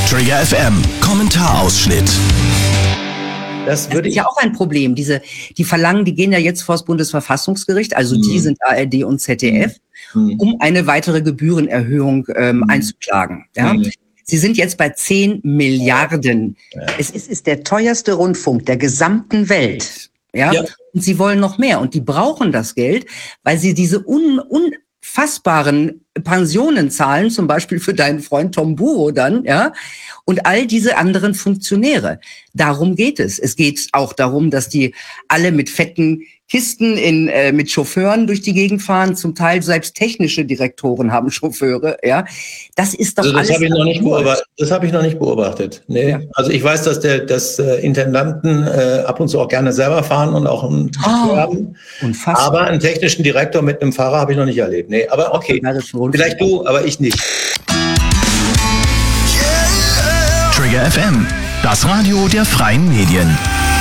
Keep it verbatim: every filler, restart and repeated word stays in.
Trigger F M, Kommentarausschnitt. Das, das ist ja auch ein Problem. Diese, die verlangen, die gehen ja jetzt vor das Bundesverfassungsgericht, also mhm. die sind A R D und Z D F, mhm. um eine weitere Gebührenerhöhung ähm, mhm. einzuklagen. Ja? Mhm. Sie sind jetzt bei zehn Milliarden. Ja. Es ist, ist der teuerste Rundfunk der gesamten Welt. Ja? ja. Und sie wollen noch mehr. Und die brauchen das Geld, weil sie diese un, unfassbaren Pensionen zahlen, zum Beispiel für deinen Freund Tom Buro dann, ja, und all diese anderen Funktionäre. Darum geht es. Es geht auch darum, dass die alle mit fetten Kisten in, äh, mit Chauffeuren durch die Gegend fahren. Zum Teil selbst technische Direktoren haben Chauffeure, ja. Das ist doch also das alles. Habe ich noch nicht beobachtet. Das habe ich noch nicht beobachtet. Nee. Ja. Also ich weiß, dass der, dass äh, Intendanten äh, ab und zu auch gerne selber fahren und auch einen Chauffeur oh, haben. Unfassbar. Aber einen technischen Direktor mit einem Fahrer habe ich noch nicht erlebt. Nee, aber okay. Vielleicht du, aber ich nicht. Trigger F M, das Radio der freien Medien.